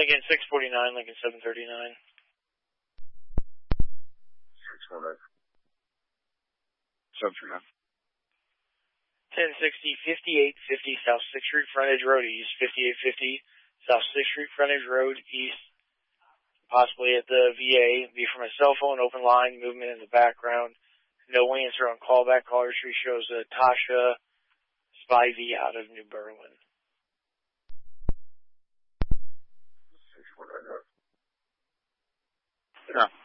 Lincoln 649, Lincoln 739. 649. 739. 1060, 5850 South 6th Street Frontage Road East, 5850 South 6th Street Frontage Road East, possibly at the VA. Be from a cell phone, open line, movement in the background. No answer on callback. Caller tree shows Tasha Spivey out of New Berlin. 649. Yeah.